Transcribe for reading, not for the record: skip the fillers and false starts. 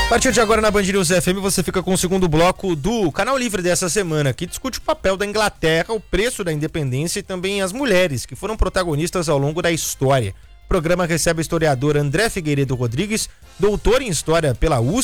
A partir de agora na Band News FM você fica com o segundo bloco do Canal Livre dessa semana, que discute o papel da Inglaterra, o preço da independência e também as mulheres que foram protagonistas ao longo da história. O programa recebe a historiadora André Figueiredo Rodrigues, doutor em História pela USP,